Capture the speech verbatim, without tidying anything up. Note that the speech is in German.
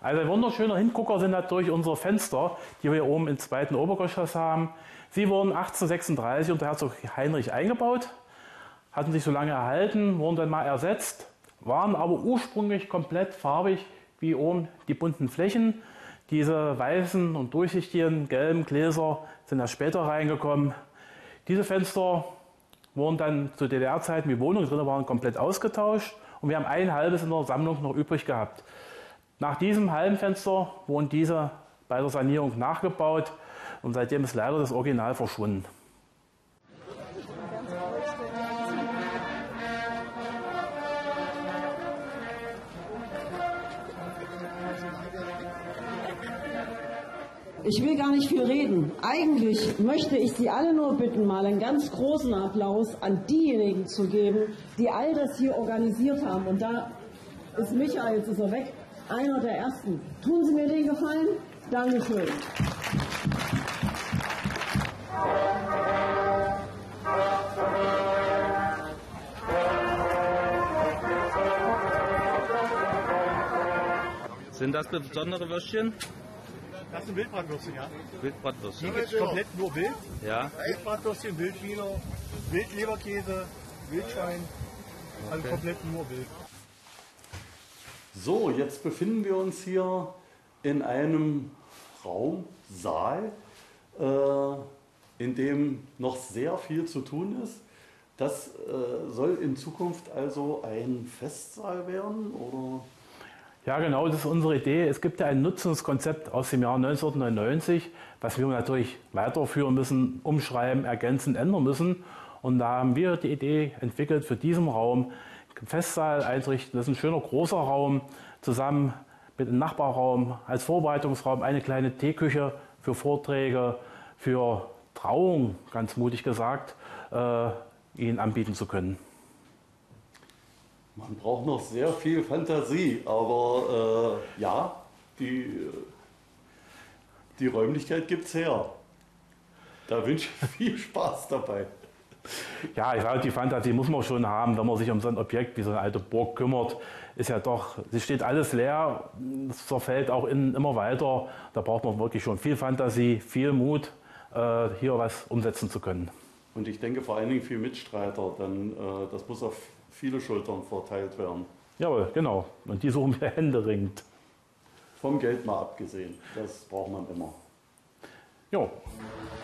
Also ein wunderschöner Hingucker sind natürlich unsere Fenster, die wir hier oben im zweiten Obergeschoss haben. Sie wurden achtzehnhundertsechsunddreißig unter Herzog Heinrich eingebaut, hatten sich so lange erhalten, wurden dann mal ersetzt, waren aber ursprünglich komplett farbig, wie oben die bunten Flächen. Diese weißen und durchsichtigen gelben Gläser sind erst später reingekommen. Diese Fenster wurden dann zu D D R-Zeiten, wie Wohnungen drin waren, komplett ausgetauscht und wir haben ein halbes in der Sammlung noch übrig gehabt. Nach diesem halben Fenster wurden diese bei der Sanierung nachgebaut und seitdem ist leider das Original verschwunden. Ich will gar nicht viel reden. Eigentlich möchte ich Sie alle nur bitten, mal einen ganz großen Applaus an diejenigen zu geben, die all das hier organisiert haben. Und da ist Michael, jetzt ist er weg, einer der Ersten. Tun Sie mir den Gefallen? Dankeschön. Sind das besondere Würstchen? Das sind Wildbratwürstchen, ja. Wildbratwürstchen. Die gibt es komplett nur wild. Ja. Wildbratwürstchen, Wildwiener, Wildleberkäse, Wildschwein. Also Okay. komplett nur wild. So, jetzt befinden wir uns hier in einem Raum, Saal, äh, in dem noch sehr viel zu tun ist. Das äh, soll in Zukunft also ein Festsaal werden, oder? Ja, genau, das ist unsere Idee. Es gibt ja ein Nutzungskonzept aus dem Jahr neunzehnhundertneunundneunzig, was wir natürlich weiterführen müssen, umschreiben, ergänzen, ändern müssen. Und da haben wir die Idee entwickelt, für diesen Raum einen Festsaal einzurichten. Das ist ein schöner großer Raum, zusammen mit einem Nachbarraum als Vorbereitungsraum, eine kleine Teeküche für Vorträge, für Trauung, ganz mutig gesagt, äh, Ihnen anbieten zu können. Man braucht noch sehr viel Fantasie, aber äh, ja, die, die Räumlichkeit gibt es her. Da wünsche ich viel Spaß dabei. Ja, ich sage, die Fantasie muss man schon haben, wenn man sich um so ein Objekt wie so eine alte Burg kümmert. Ist ja doch, es steht alles leer, es zerfällt auch innen immer weiter. Da braucht man wirklich schon viel Fantasie, viel Mut, äh, hier was umsetzen zu können. Und ich denke vor allen Dingen viel Mitstreiter, denn äh, das muss auf viele Schultern verteilt werden. Jawohl, genau. Und die suchen wir händeringend. Vom Geld mal abgesehen, das braucht man immer. Jo.